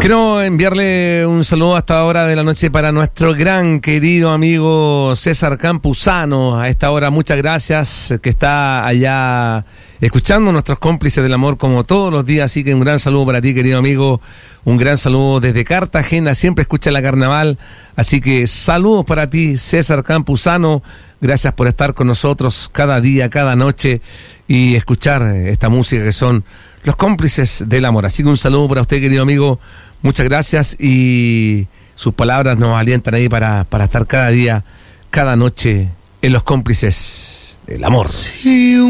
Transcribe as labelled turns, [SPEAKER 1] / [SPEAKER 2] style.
[SPEAKER 1] Quiero enviarle un saludo a esta hora de la noche para nuestro gran querido amigo César Campuzano. A esta hora, muchas gracias, que está allá escuchando nuestros cómplices del amor como todos los días. Así que un gran saludo para ti, querido amigo. Un gran saludo desde Cartagena, siempre escucha la Carnaval. Así que saludos para ti, César Campuzano. Gracias por estar con nosotros cada día, cada noche y escuchar esta música que son los cómplices del amor. Así que un saludo para usted, querido amigo. Muchas gracias y sus palabras nos alientan ahí para estar cada día, cada noche en los cómplices del amor. Sí,